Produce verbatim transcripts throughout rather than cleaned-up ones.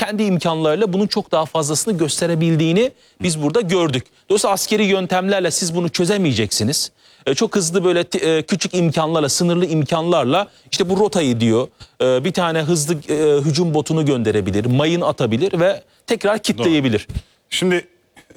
kendi imkanlarıyla bunun çok daha fazlasını gösterebildiğini biz burada gördük. Dolayısıyla askeri yöntemlerle siz bunu çözemeyeceksiniz. E, çok hızlı böyle e, küçük imkanlarla, sınırlı imkanlarla işte bu rotayı diyor. E, bir tane hızlı e, hücum botunu gönderebilir, mayın atabilir ve tekrar kitleyebilir. Doğru. Şimdi e,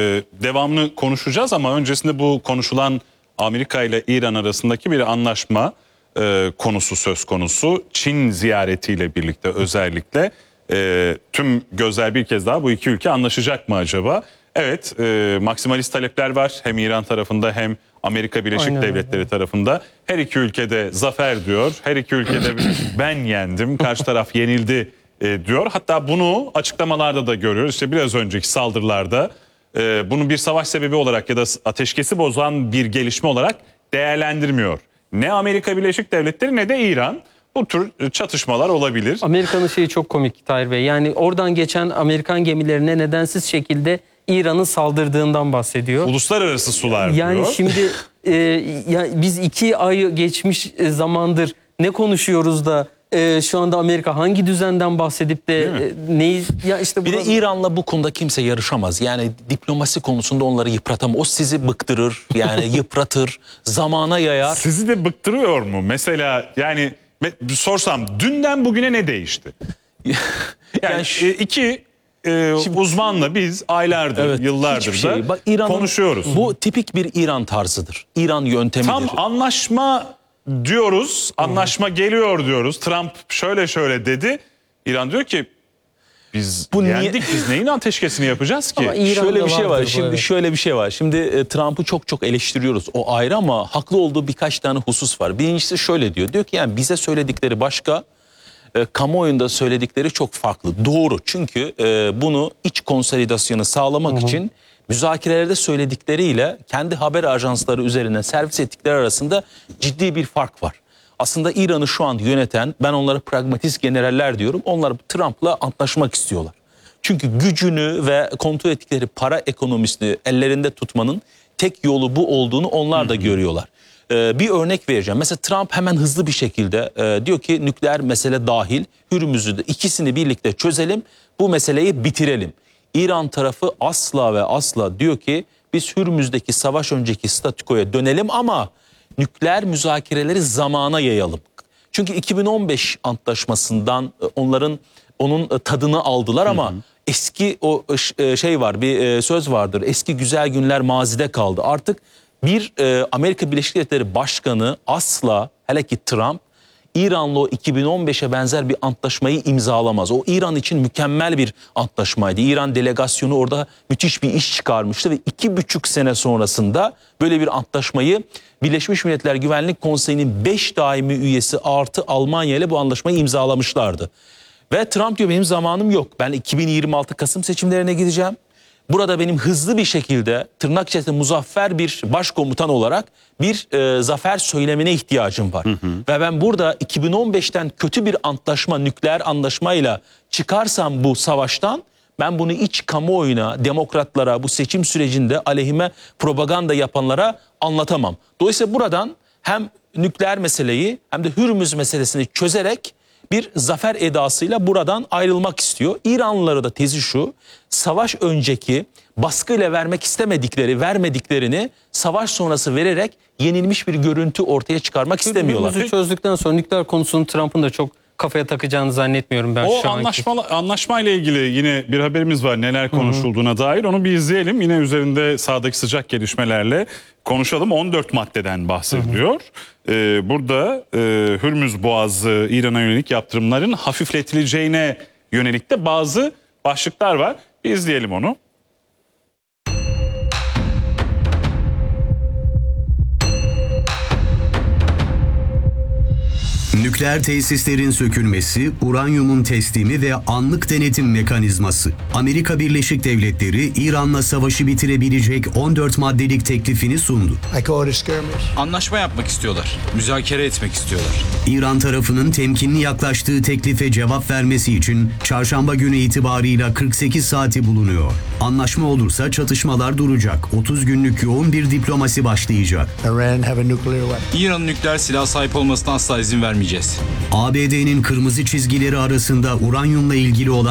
devamlı konuşacağız ama öncesinde bu konuşulan Amerika ile İran arasındaki bir anlaşma e, konusu söz konusu. Çin ziyaretiyle birlikte özellikle e, tüm gözler bir kez daha bu iki ülke anlaşacak mı acaba? Evet, e, maksimalist talepler var hem İran tarafında hem Amerika Birleşik Aynen. Devletleri tarafında. Her iki ülkede zafer diyor, her iki ülkede ben yendim, karşı taraf yenildi e, diyor. Hatta bunu açıklamalarda da görüyoruz. İşte biraz önceki saldırılarda e, bunu bir savaş sebebi olarak ya da ateşkesi bozan bir gelişme olarak değerlendirmiyor. Ne Amerika Birleşik Devletleri ne de İran. Bu tür çatışmalar olabilir. Amerika'nın şeyi çok komik Tahir Bey. Yani oradan geçen Amerikan gemilerine nedensiz şekilde İran'ın saldırdığından bahsediyor. Uluslararası sular yani diyor. Yani şimdi e, ya biz iki ay geçmiş zamandır ne konuşuyoruz da e, şu anda Amerika hangi düzenden bahsedip de e, neyi ya işte bir de İran'la bu konuda kimse yarışamaz. Yani diplomasi konusunda onları yıpratamaz. O sizi bıktırır, yani yıpratır, zamana yayar. Sizi de bıktırıyor mu? Mesela yani sorsam dünden bugüne ne değişti? yani, yani iki e, şimdi, uzmanla biz aylardır, evet, yıllardır şey. da Bak, konuşuyoruz. Bu tipik bir İran tarzıdır. İran yöntemidir. Tam anlaşma diyoruz, anlaşma hmm. geliyor diyoruz. Trump şöyle şöyle dedi. İran diyor ki biz bu yendik, niye? Biz neyin ateşkesini yapacağız ki? Şöyle bir şey var. Şimdi böyle. şöyle bir şey var. Şimdi e, Trump'ı çok çok eleştiriyoruz. O ayrı ama haklı olduğu birkaç tane husus var. Birincisi şöyle diyor. Diyor ki yani bize söyledikleri başka, e, kamuoyunda söyledikleri çok farklı. Doğru. Çünkü e, bunu iç konsolidasyonu sağlamak Hı -hı. için müzakerelerde söyledikleriyle kendi haber ajansları üzerinden servis ettikleri arasında ciddi bir fark var. Aslında İran'ı şu an yöneten, ben onlara pragmatist generaller diyorum. Onlar Trump'la antlaşmak istiyorlar. Çünkü gücünü ve kontrol ettikleri para ekonomisini ellerinde tutmanın tek yolu bu olduğunu onlar da görüyorlar. Ee, bir örnek vereceğim. Mesela Trump hemen hızlı bir şekilde e, diyor ki nükleer mesele dahil Hürmüz'ü de ikisini birlikte çözelim, bu meseleyi bitirelim. İran tarafı asla ve asla diyor ki biz Hürmüz'deki savaş önceki statükoya dönelim ama nükleer müzakereleri zamana yayalım. Çünkü iki bin on beş antlaşmasından onların onun tadını aldılar ama hı hı. eski o şey var, bir söz vardır. Eski güzel günler mazide kaldı. Artık bir Amerika Birleşik Devletleri Başkanı asla, hele ki Trump, İran'la o iki bin on beşe benzer bir antlaşmayı imzalamaz. O İran için mükemmel bir antlaşmaydı. İran delegasyonu orada müthiş bir iş çıkarmıştı ve iki buçuk sene sonrasında böyle bir antlaşmayı Birleşmiş Milletler Güvenlik Konseyi'nin beş daimi üyesi artı Almanya ile bu anlaşmayı imzalamışlardı. Ve Trump diyor benim zamanım yok. Ben iki bin yirmi altı Kasım seçimlerine gideceğim. Burada benim hızlı bir şekilde tırnak içerisinde muzaffer bir başkomutan olarak bir e, zafer söylemine ihtiyacım var. Hı hı. Ve ben burada iki bin on beşten kötü bir antlaşma, nükleer anlaşmayla çıkarsam bu savaştan, ben bunu iç kamuoyuna, demokratlara, bu seçim sürecinde aleyhime propaganda yapanlara anlatamam. Dolayısıyla buradan hem nükleer meseleyi hem de Hürmüz meselesini çözerek bir zafer edasıyla buradan ayrılmak istiyor. İranlıları da tezi şu, savaş önceki baskıyla vermek istemedikleri, vermediklerini savaş sonrası vererek yenilmiş bir görüntü ortaya çıkarmak istemiyorlar. Hürmüz'ü çözdükten sonra nükleer konusunu Trump'ın da çok kafaya takacağını zannetmiyorum ben o şu anlaşma, anki. Anlaşmayla ilgili yine bir haberimiz var, neler konuşulduğuna Hı -hı. dair. Onu bir izleyelim. Yine üzerinde sahadaki sıcak gelişmelerle konuşalım. on dört maddeden bahsediliyor. Hı hı. Ee, burada e, Hürmüz Boğazı İran'a yönelik yaptırımların hafifletileceğine yönelik de bazı başlıklar var. Bir izleyelim onu. Nükleer tesislerin sökülmesi, uranyumun teslimi ve anlık denetim mekanizması. Amerika Birleşik Devletleri İran'la savaşı bitirebilecek on dört maddelik teklifini sundu. Anlaşma yapmak istiyorlar, müzakere etmek istiyorlar. İran tarafının temkinli yaklaştığı teklife cevap vermesi için çarşamba günü itibarıyla kırk sekiz saati bulunuyor. Anlaşma olursa çatışmalar duracak, otuz günlük yoğun bir diplomasi başlayacak. İran'ın nükleer silah sahip olmasına asla izin vermeyeceğiz. A B D'nin kırmızı çizgileri arasında uranyumla ilgili olan